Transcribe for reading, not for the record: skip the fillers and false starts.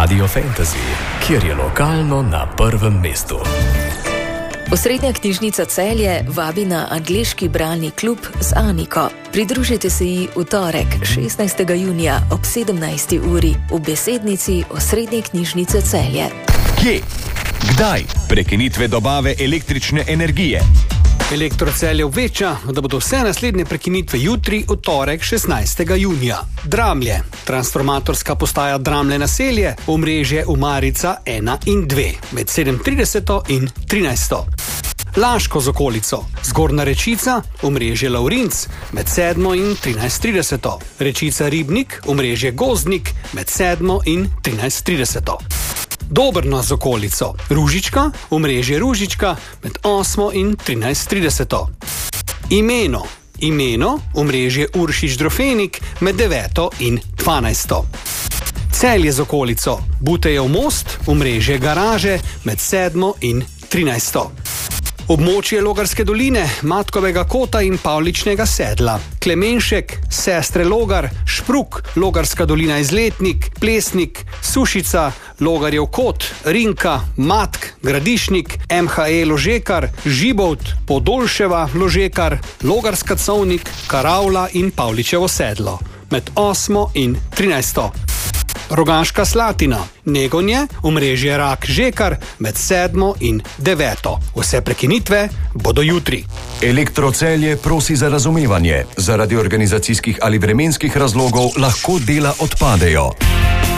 Radio Fantasy, kjer je lokalno na prvem mestu. Osrednja knjižnica Celje vabi na angleški bralni klub z Aniko. Pridružite se ji v torek, 16. junija ob 17. uri v besednici Osrednje knjižnice Celje. Kje? Kdaj? Prekinitve dobave električne energije. Elektro Celje obvešča, da bodo vse naslednje prekinitve jutri v torek 16. junija. Dramlje. Transformatorska postaja Dramlje naselje, omrežje Umarica 1 in 2 med 7:30 in 13. Laško z okolico. Zgornja Rečica, omrežje Laurinc med 7 in 13:30. Rečica Ribnik, omrežje Gozdnik med 7 in 13:30. Dobrno z okolico. Ružička, omrežje Ružička med 8 in 13:30. Imeno, omrežje Uršič-Drofenik med 9 in 12. Celje z okolico. Butejev most, omrežje Garaže med 7 in 13. Območje Logarske doline, Matkovega kota in Pavličnega sedla. Klemenšek, Sestre Logar, Špruk, Logarska dolina Izletnik, Plesnik, Sušica, Logarjev kot, Rinka, Matk, Gradišnik, MHE Ložekar, Žibovt, Podolševa Ložekar, Logarska Covnik, Karavla in Pavličevo sedlo. Med 8 in 13. Rogaška Slatina, Negonje, omrežje Rak Žekar med 7 in 9. Vse prekinitve bodo jutri. Elektro Celje prosi za razumevanje. Zaradi organizacijskih ali vremenskih razlogov lahko dela odpadejo.